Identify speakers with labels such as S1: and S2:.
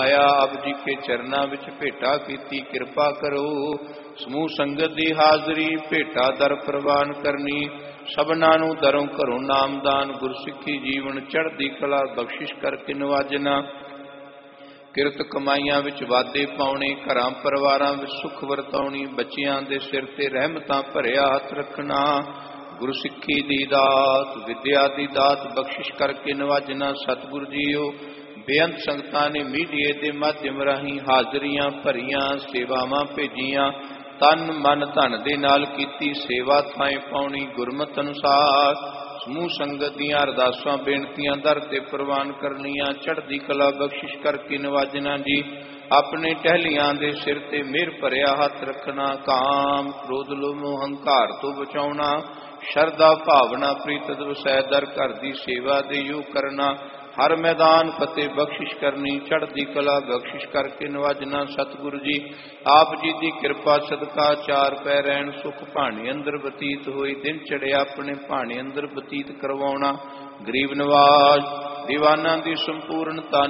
S1: ਆਇਆ ਆਪ ਜੀ ਕੇ ਚਰਨਾਂ ਵਿੱਚ ਭੇਟਾ ਕੀਤੀ ਕਿਰਪਾ ਕਰੋ। ਸਮੂਹ ਸੰਗਤ ਦੀ ਹਾਜ਼ਰੀ ਭੇਟਾ ਦਰ ਪ੍ਰਵਾਨ ਕਰਨੀ। ਸਭਨਾਂ ਨੂੰ ਦਰੋਂ ਘਰੋਂ ਨਾਮਦਾਨ ਗੁਰਸਿੱਖੀ ਜੀਵਨ ਚੜ੍ਹਦੀ ਕਲਾ ਬਖਸ਼ਿਸ਼ ਕਰਕੇ ਨਵਾਜਣਾ। ਕਿਰਤ ਕਮਾਈਆਂ ਵਿੱਚ ਵਾਧੇ ਪਾਉਣੇ, ਘਰਾਂ ਪਰਿਵਾਰਾਂ ਵਿੱਚ ਸੁੱਖ ਵਰਤਾਉਣੀ, ਬੱਚਿਆਂ ਦੇ ਸਿਰ ਤੇ ਰਹਿਮਤਾਂ ਭਰਿਆ ਹੱਥ ਰੱਖਣਾ। ਗੁਰਸਿੱਖੀ ਦੀ ਦਾਤ ਵਿਦਿਆ ਦੀ ਦਾਤ ਬਖਸ਼ਿਸ਼ ਕਰਕੇ ਨਵਾਜਣਾ। ਸਤਿਗੁਰੂ ਜੀਓ ਬੇਅੰਤ ਸੰਗਤਾਂ ਨੇ ਮੀਡੀਏ ਦੇ ਮਾਧਿਅਮ ਰਾਹੀਂ ਹਾਜ਼ਰੀਆਂ ਭਰੀਆਂ, ਸੇਵਾਵਾਂ ਭੇਜੀਆਂ। ਤਨ ਮਨ ਧਨ ਦੇ ਨਾਲ ਕੀਤੀ ਸੇਵਾ ਥਾਂ ਪਾਉਣੀ ਗੁਰਮਤਿ ਅਨੁਸਾਰ। ਸਮੂਹ ਸੰਗਤ ਦੀਆਂ ਅਰਦਾਸਾਂ ਬੇਨਤੀਆਂ ਦਰ ਤੇ ਪ੍ਰਵਾਨ ਕਰਨੀਆਂ। ਚੜ੍ਹਦੀ ਕਲਾ ਬਖਸ਼ਿਸ਼ ਕਰਕੇ ਨਵਾਜਣਾ ਜੀ। ਆਪਣੇ ਟਹਿਲੀਆਂ ਦੇ ਸਿਰ ਤੇ ਮਿਹਰ ਭਰਿਆ ਹੱਥ ਰੱਖਣਾ। ਕਾਮ ਕ੍ਰੋਧ ਲੋਭ ਹੰਕਾਰ ਤੋਂ ਬਚਾਉਣਾ। ਸ਼ਰਧਾ ਭਾਵਨਾ ਪ੍ਰੀਤਿ ਵਸੈ ਦਰ ਘਰ ਦੀ ਸੇਵਾ ਦੇ ਯੋਗ ਕਰਨਾ। ਹਰ ਮੈਦਾਨ ਫਤਿਹ ਬਖਸ਼ਿਸ਼ ਕਰਨੀ। ਚੜ੍ਹਦੀ ਕਲਾ ਬਖਸ਼ਿਸ਼ ਕਰਕੇ ਨਵਾਜਣਾ। ਸਤਿਗੁਰੂ ਜੀ ਆਪ ਜੀ ਦੀ ਕਿਰਪਾ ਸਦਕਾ ਚਾਰ ਪੈ ਰਹਿਣ ਸੁਖ ਭਾਣੇ ਅੰਦਰ ਬਤੀਤ ਹੋਈ। ਦਿਨ ਚੜਿਆ ਆਪਣੇ ਭਾਣੇ ਅੰਦਰ ਬਤੀਤ ਕਰਵਾਉਣਾ। ਗਰੀਬ ਨਵਾਜ ਦੀਵਾਨਾਂ ਦੀ ਸੰਪੂਰਨਤਾ